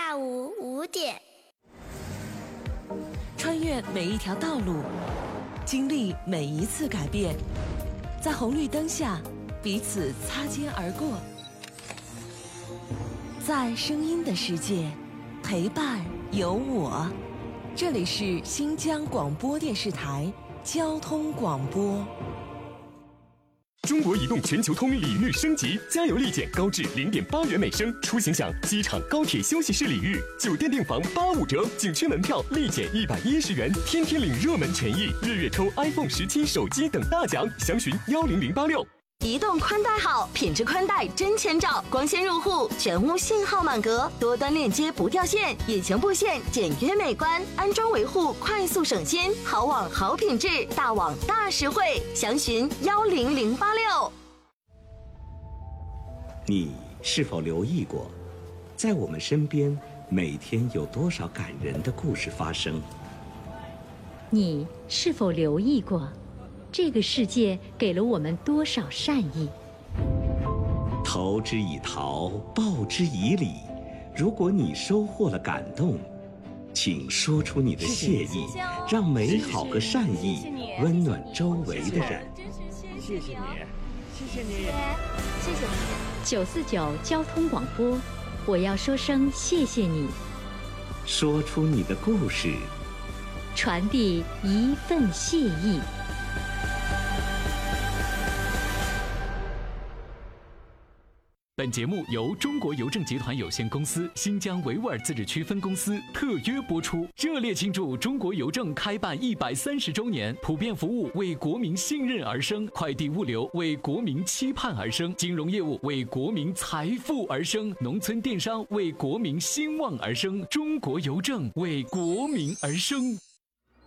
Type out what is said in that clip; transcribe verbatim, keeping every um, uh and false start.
下午五点。 穿越每一条道路，经历每一次改变，在红绿灯下彼此擦肩而过，在声音的世界陪伴有我。这里是新疆广播电视台交通广播。 中国移动全球通礼遇升级，加油立减高至零点八元每升，出行享机场、高铁休息室礼遇，酒店订房八五折，景区门票立减一百一十元，天天领热门权益，日月抽 iPhone 十七手机等大奖，详询幺零零八六。 移动宽带好，品质宽带真千兆，光纤入户，全屋信号满格，多端链接不掉线，引擎布线简约美观，安装维护快速省心，好网好品质，大网大实惠，详询幺零零八六。 你是否留意过，在我们身边每天有多少感人的故事发生？ 你是否留意过，这个世界给了我们多少善意？ 投之以桃，报之以李。如果你收获了感动，请说出你的谢意，让美好和善意温暖周围的人。 谢谢你，谢谢你， 谢谢你。 九四九交通广播，我要说声谢谢你。 说出你的故事， 传递一份谢意。 本节目由中国邮政集团有限公司新疆维吾尔自治区分公司特约播出，热烈庆祝中国邮政开办一百三十周年，普遍服务为国民信任而生，快递物流为国民期盼而生，金融业务为国民财富而生，农村电商为国民兴旺而生，中国邮政为国民而生。